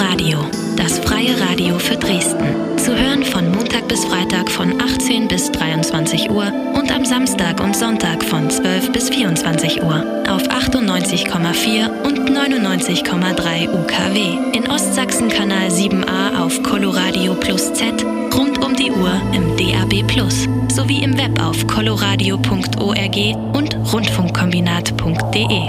Coloradio, das freie Radio für Dresden. Zu hören von Montag bis Freitag von 18 bis 23 Uhr und am Samstag und Sonntag von 12 bis 24 Uhr auf 98,4 und 99,3 UKW. In Ostsachsen Kanal 7a auf Coloradio Plus Z, rund um die Uhr im DAB Plus, sowie im Web auf coloradio.org und rundfunkkombinat.de.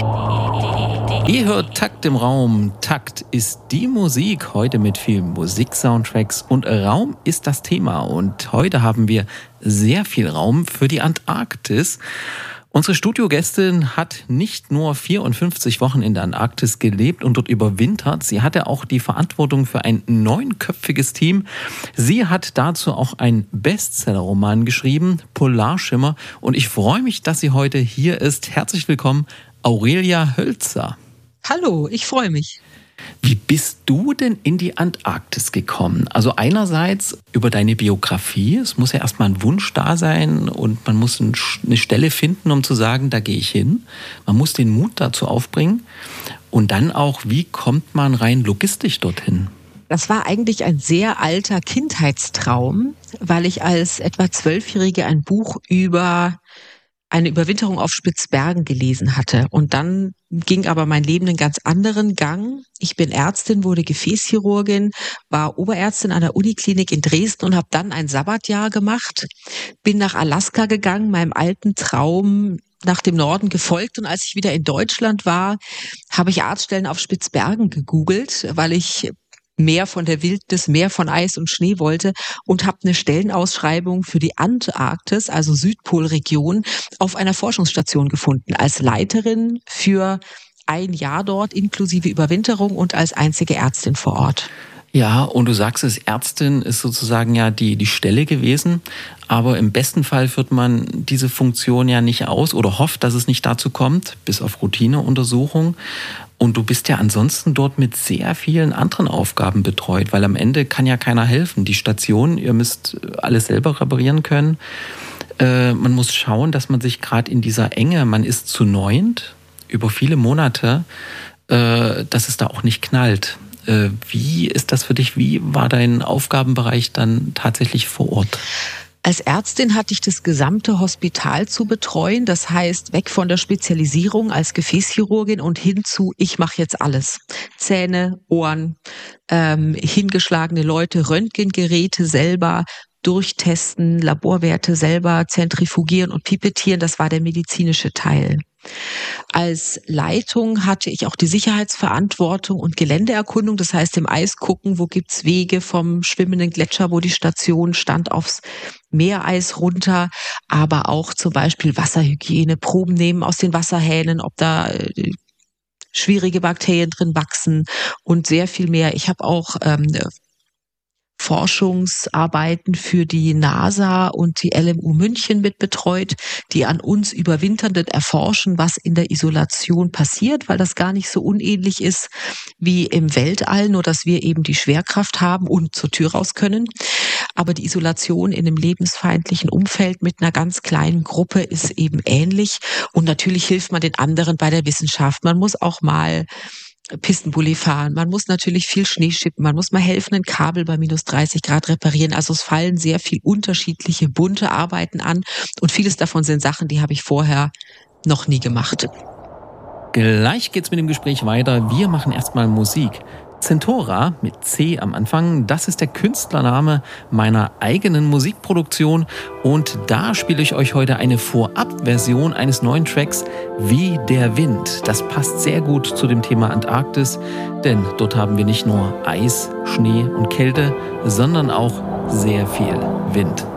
Ihr hört Takt im Raum. Takt ist die Musik, heute mit vielen Musiksoundtracks, und Raum ist das Thema. Und heute haben wir sehr viel Raum für die Antarktis. Unsere Studiogästin hat nicht nur 54 Wochen in der Antarktis gelebt und dort überwintert, sie hatte auch die Verantwortung für ein 9-köpfiges Team. Sie hat dazu auch einen Bestseller-Roman geschrieben, Polarschimmer. Und ich freue mich, dass sie heute hier ist. Herzlich willkommen, Aurelia Hölzer. Hallo, ich freue mich. Wie bist du denn in die Antarktis gekommen? Also einerseits über deine Biografie. Es muss ja erstmal ein Wunsch da sein und man muss eine Stelle finden, um zu sagen, da gehe ich hin. Man muss den Mut dazu aufbringen. Und dann auch, wie kommt man rein logistisch dorthin? Das war eigentlich ein sehr alter Kindheitstraum, weil ich als etwa 12-Jährige ein Buch über eine Überwinterung auf Spitzbergen gelesen hatte. Und dann ging aber mein Leben einen ganz anderen Gang. Ich bin Ärztin, wurde Gefäßchirurgin, war Oberärztin an der Uniklinik in Dresden und habe dann ein Sabbatjahr gemacht. Bin nach Alaska gegangen, meinem alten Traum nach dem Norden gefolgt. Und als ich wieder in Deutschland war, habe ich Arztstellen auf Spitzbergen gegoogelt, weil ich mehr von der Wildnis, mehr von Eis und Schnee wollte, und habe eine Stellenausschreibung für die Antarktis, also Südpolregion, auf einer Forschungsstation gefunden, als Leiterin für ein Jahr dort, inklusive Überwinterung, und als einzige Ärztin vor Ort. Ja, und du sagst es, Ärztin ist sozusagen ja die Stelle gewesen, aber im besten Fall führt man diese Funktion ja nicht aus oder hofft, dass es nicht dazu kommt, bis auf Routineuntersuchung. Und du bist ja ansonsten dort mit sehr vielen anderen Aufgaben betreut, weil am Ende kann ja keiner helfen. Die Station, ihr müsst alles selber reparieren können. Man muss schauen, dass man sich gerade in dieser Enge, man ist zu 9 über viele Monate, dass es da auch nicht knallt. Wie ist das für dich? Wie war dein Aufgabenbereich dann tatsächlich vor Ort? Als Ärztin hatte ich das gesamte Hospital zu betreuen, das heißt weg von der Spezialisierung als Gefäßchirurgin und hin zu, ich mache jetzt alles. Zähne, Ohren, hingeschlagene Leute, Röntgengeräte selber durchtesten, Laborwerte selber zentrifugieren und pipettieren, das war der medizinische Teil. Als Leitung hatte ich auch die Sicherheitsverantwortung und Geländeerkundung, das heißt im Eis gucken, wo gibt's Wege vom schwimmenden Gletscher, wo die Station stand, aufs Meereis runter, aber auch zum Beispiel Wasserhygiene, Proben nehmen aus den Wasserhähnen, ob da schwierige Bakterien drin wachsen und sehr viel mehr. Ich habe auch Forschungsarbeiten für die NASA und die LMU München mit betreut, die an uns Überwinternden erforschen, was in der Isolation passiert, weil das gar nicht so unähnlich ist wie im Weltall, nur dass wir eben die Schwerkraft haben und zur Tür raus können. Aber die Isolation in einem lebensfeindlichen Umfeld mit einer ganz kleinen Gruppe ist eben ähnlich. Und natürlich hilft man den anderen bei der Wissenschaft. Man muss auch mal Pistenbully fahren, man muss natürlich viel Schnee schippen, man muss mal helfen, ein Kabel bei minus 30 Grad reparieren. Also es fallen sehr viel unterschiedliche, bunte Arbeiten an und vieles davon sind Sachen, die habe ich vorher noch nie gemacht. Gleich geht's mit dem Gespräch weiter. Wir machen erstmal Musik. Centora mit C am Anfang, das ist der Künstlername meiner eigenen Musikproduktion und da spiele ich euch heute eine Vorabversion eines neuen Tracks, Wie der Wind. Das passt sehr gut zu dem Thema Antarktis, denn dort haben wir nicht nur Eis, Schnee und Kälte, sondern auch sehr viel Wind.